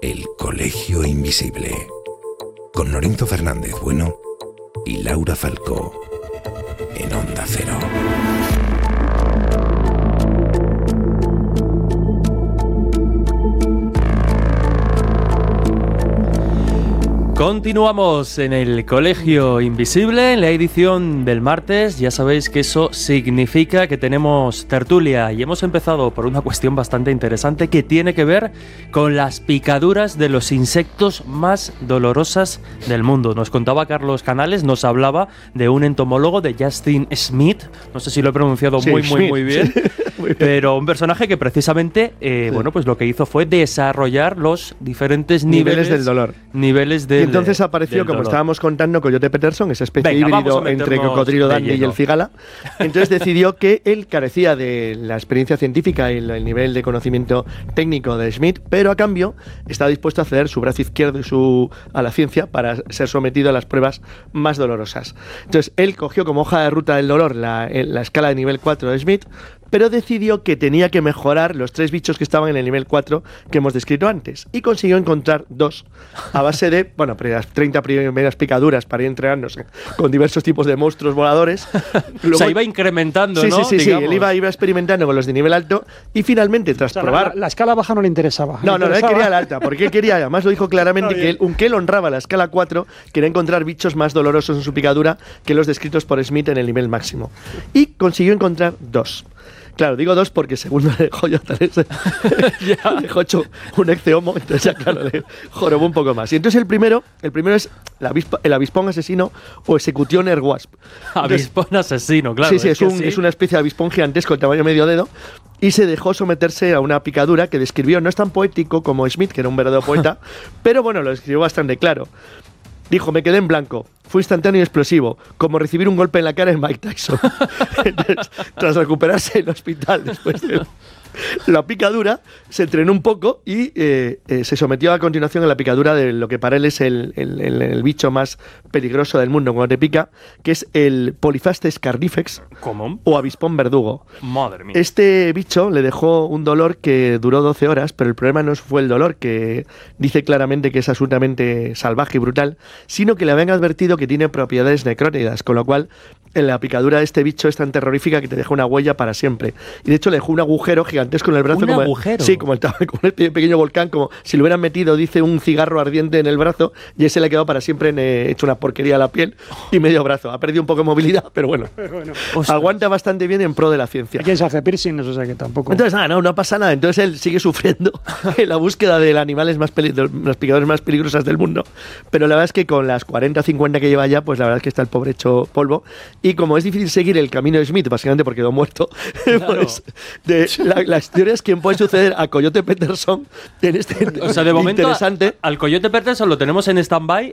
El Colegio Invisible, con Lorenzo Fernández Bueno y Laura Falcó, en Onda Cero. Continuamos en el Colegio Invisible, en la edición del martes. Ya sabéis que eso significa que tenemos tertulia y hemos empezado por una cuestión bastante interesante que tiene que ver con las picaduras de los insectos más dolorosas del mundo. Nos contaba Carlos Canales, nos hablaba de un entomólogo, de Justin Smith, no sé si lo he pronunciado muy bien, pero un personaje que precisamente, bueno, pues lo que hizo fue desarrollar los diferentes niveles del dolor. Y entonces apareció, como estábamos contando, Coyote Peterson, esa especie híbrido entre cocodrilo dandy y el cigala. Entonces decidió que él carecía de la experiencia científica y el nivel de conocimiento técnico de Smith, pero a cambio estaba dispuesto a ceder su brazo izquierdo a la ciencia para ser sometido a las pruebas más dolorosas. Entonces él cogió como hoja de ruta del dolor la escala de nivel 4 de Smith, pero decidió que tenía que mejorar los 3 bichos que estaban en el nivel 4 que hemos descrito antes, y consiguió encontrar 2 a base de, bueno, las 30 primeras picaduras para ir entrenarnos con diversos tipos de monstruos voladores. Luego, o sea, iba incrementando, sí, ¿no? Sí, él iba experimentando con los de nivel alto y finalmente, tras probar... La escala baja no le interesaba. No, él quería la alta, porque él quería, además lo dijo claramente, que aunque él honraba la escala 4, quería encontrar bichos más dolorosos en su picadura que los descritos por Smith en el nivel máximo. Y consiguió encontrar 2. Claro, digo 2 porque segundo le dejó yo tal vez le dejó hecho un ecceomo, entonces ya claro, le jorobó un poco más. Y entonces el primero es el avispón asesino o Execution Wasp. Avispón asesino, claro. Sí, es una especie de avispón gigantesco de tamaño medio dedo, y se dejó someterse a una picadura que describió, no es tan poético como Smith, que era un verdadero poeta, pero bueno, lo describió bastante claro. Dijo, me quedé en blanco. Fue instantáneo y explosivo, como recibir un golpe en la cara en Mike Tyson. Entonces, tras recuperarse en el hospital después de la picadura, se entrenó un poco y se sometió a continuación a la picadura de lo que para él es el bicho más peligroso del mundo cuando te pica, que es el Polyphastes carnifex. ¿Cómo? O avispón verdugo. Madre mía. Este bicho le dejó un dolor que duró 12 horas, pero el problema no fue el dolor, que dice claramente que es absolutamente salvaje y brutal, sino que le habían advertido que tiene propiedades necrótidas, con lo cual en la picadura de este bicho es tan terrorífica que te deja una huella para siempre. Y de hecho le dejó un agujero gigantesco en el brazo. ¿Un agujero? Sí, como un pequeño volcán, como si le hubieran metido, dice, un cigarro ardiente en el brazo, y ese le quedó para siempre hecho una porquería a la piel y medio brazo. Ha perdido un poco de movilidad, pero bueno. Aguanta bastante bien en pro de la ciencia. ¿Quién se hace piercing? O sea que tampoco... Entonces, no pasa nada. Entonces él sigue sufriendo en la búsqueda de animales los picadores más peligrosas del mundo. Pero la verdad es que con las 40 o 50 que lleva ya, pues la verdad es que está el pobre hecho polvo. Y como es difícil seguir el camino de Smith, básicamente porque quedó muerto, claro. Pues la historia es quién puede suceder a Coyote Peterson en este o sea, de momento interesante. Al Coyote Peterson lo tenemos en stand-by